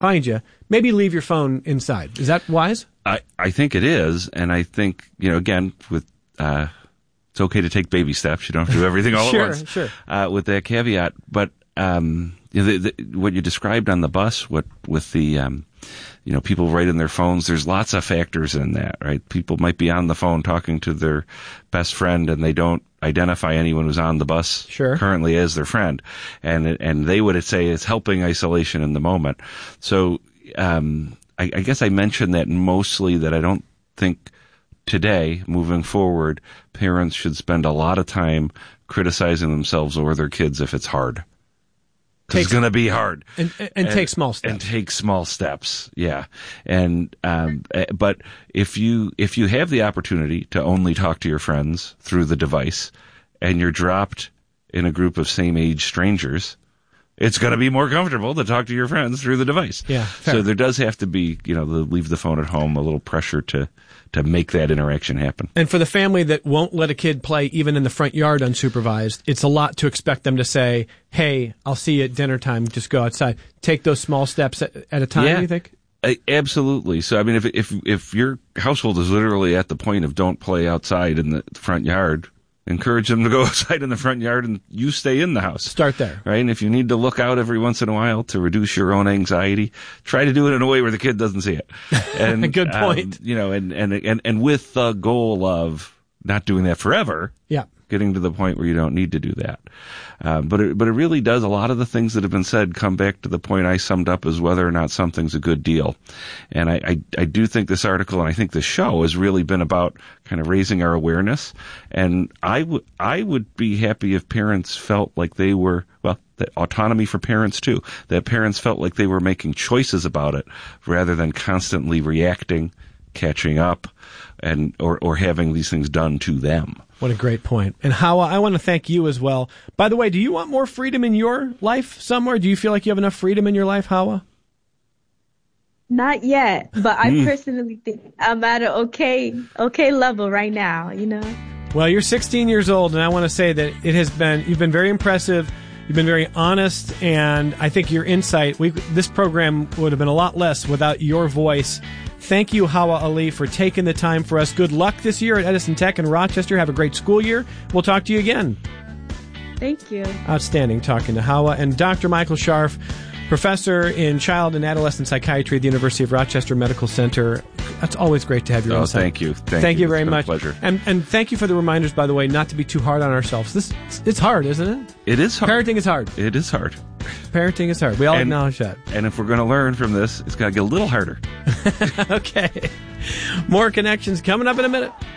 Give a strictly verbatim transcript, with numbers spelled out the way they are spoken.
find you, maybe leave your phone inside. Is that wise? I, I think it is. And I think, you know, again, with, uh, it's okay to take baby steps. You don't have to do everything all sure, at once. Sure, uh, with that caveat. But, um, you know, the, the, what you described on the bus, what, with the, um, you know, people write in their phones, there's lots of factors in that, right? People might be on the phone talking to their best friend and they don't identify anyone who's on the bus sure. currently as their friend. And, and they would say it's helping isolation in the moment. So, um, I, I guess I mentioned that mostly that I don't think today, moving forward, parents should spend a lot of time criticizing themselves or their kids if it's hard. It's going to be hard. And, and, and take small steps. And take small steps, yeah. And, um, but if you, if you have the opportunity to only talk to your friends through the device and you're dropped in a group of same age strangers, it's going to be more comfortable to talk to your friends through the device. Yeah. Fair. So there does have to be, you know, the leave the phone at home, a little pressure to, to make that interaction happen. And for the family that won't let a kid play even in the front yard unsupervised, it's a lot to expect them to say, hey, I'll see you at dinner time, just go outside. Take those small steps at, at a time, yeah, do you think? I, absolutely. So, I mean, if, if, if your household is literally at the point of don't play outside in the front yard, encourage them to go outside in the front yard and you stay in the house. Start there. Right? And if you need to look out every once in a while to reduce your own anxiety, try to do it in a way where the kid doesn't see it. And, Good point. Um, you know, and, and, and, and with the goal of not doing that forever. Yeah. Getting to the point where you don't need to do that. Um, but it, but it really does, a lot of the things that have been said come back to the point I summed up as whether or not something's a good deal. And I, I, I do think this article and I think this show has really been about kind of raising our awareness. And I would, I would be happy if parents felt like they were, well, that autonomy for parents too, that parents felt like they were making choices about it rather than constantly reacting, catching up, and, or, or having these things done to them. What a great point. And Hawa, I want to thank you as well. By the way, do you want more freedom in your life somewhere? Do you feel like you have enough freedom in your life, Hawa? Not yet, but I mm. personally think I'm at an okay, okay level right now, you know? Well, you're sixteen years old, and I want to say that it has been, you've been very impressive. You've been very honest, and I think your insight, we, this program would have been a lot less without your voice. Thank you, Hawa Ali, for taking the time for us. Good luck this year at Edison Tech in Rochester. Have a great school year. We'll talk to you again. Thank you. Outstanding talking to Hawa. And Doctor Michael Scharf, professor in child and adolescent psychiatry at the University of Rochester Medical Center. It's always great to have your oh, insight. Thank you. Thank, thank you, you very it's been much. A pleasure. And, and thank you for the reminders, by the way, not to be too hard on ourselves. This It's hard, isn't it? It is hard. Parenting is hard. It is hard. Parenting is hard. We all and, acknowledge that. And if we're going to learn from this, it's got to get a little harder. Okay. More Connections coming up in a minute.